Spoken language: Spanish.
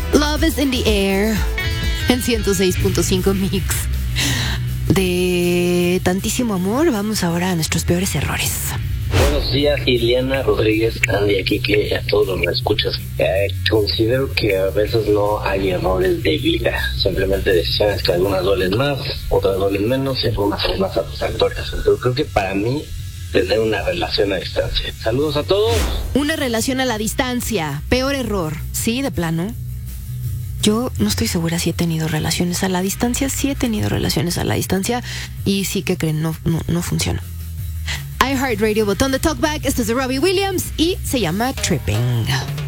Love is in the air en 106.5 Mix. De tantísimo amor, vamos ahora a nuestros peores errores. Buenos días, Ileana Rodríguez, Andy, aquí que a todos los que me escuchas. Considero que a veces no hay errores de vida, simplemente decisiones que algunas duelen más, otras duelen menos y algunas son más satisfactorias. Pero creo que para mí, tener una relación a distancia. Saludos a todos. Una relación a la distancia, peor error, ¿sí? De plano. Yo no estoy segura si he tenido relaciones a la distancia. Sí he tenido relaciones a la distancia y sí que creen, no funciona. iHeartRadio, botón de talkback. Esto es de Robbie Williams y se llama Tripping.